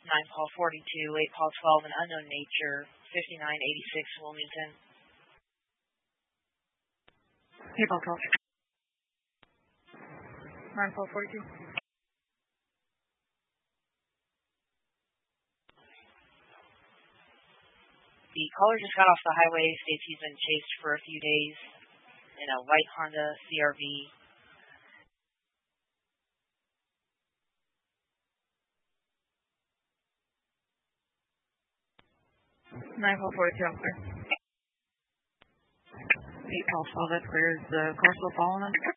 9 call 42, 8 call 12, an unknown nature, 5986 Wilmington. 8 call 12. 9 call 42. The caller just got off the highway, states he's been chased for a few days in a white Honda CRV. 9 call 42, I'm clear. 8 call 12, that's clear. Is the car still following us?